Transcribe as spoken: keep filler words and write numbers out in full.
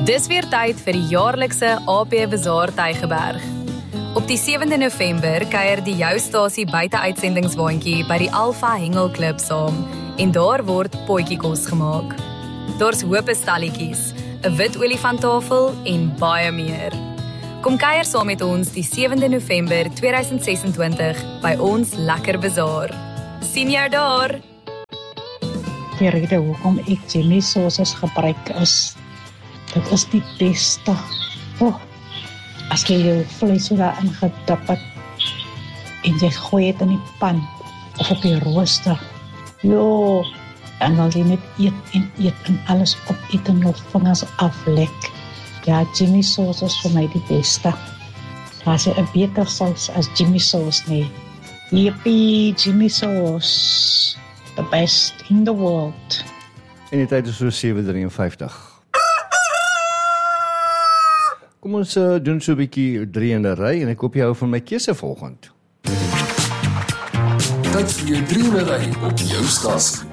Dis weer tyd vir die jaarlikse A P Bazaar Tygerberg. Op die sewende November kuier die Joustasie buite-uitsendingswaandjie by die Alpha Hengelklub saam en daar word potjiekos gemaak. Daar's hoop stalletjies, 'n wit olifanttafel en baie meer. Kom kuier saam met ons die sewende November tweeduisend sesentwintig by ons Lekker Bazaar. Sien jou daar! Die rede hoekom ek Jimmy sauces gebruik is, dit is die beste. Oh, as jy jou vlees so daarin gedip het en jy gooi dit in die pan of op die rooster. Jo, en dan jy net eet en eet en alles opeet en jou vingers aflek. Ja, Jimmy sauce is vir my die beste. Daar is 'n beter saus as Jimmy sauce nie. Yippie, Jimmy sauce. The best in the world. En die tyd is so sewe drieënvyftig. Kom ons uh, doen so 'n bietjie drie in 'n ry en ek hoop jy hou van my keuse volgend. Tyd vir jou drie in 'n ry op jou stasie.